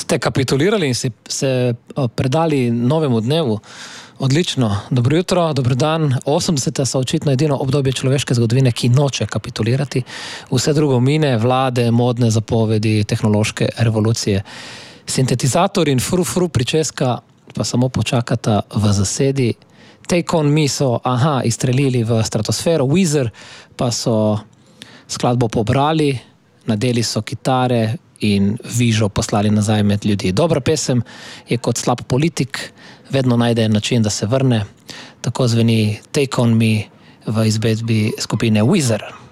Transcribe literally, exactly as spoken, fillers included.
Ste kapitulirali in si se predali novemu dnevu. Odlično. Dobro jutro, dobro dan. osemdeseta so očitno edino obdobje človeške zgodovine, ki noče kapitulirati. Vse drugo mine, vlade, modne zapovedi, tehnološke revolucije. Sintetizator in fru-fru pričeska pa samo počakata v zasedi. Take on Me so, aha, izstrelili v stratosfero. Weezer pa so skladbo pobrali, nadeli so kitare in vižo poslali nazaj med ljudi. Dobra pesem je kot slab politik, vedno najde način, da se vrne. Tako zveni Take on Me v izvedbi skupine Weezer.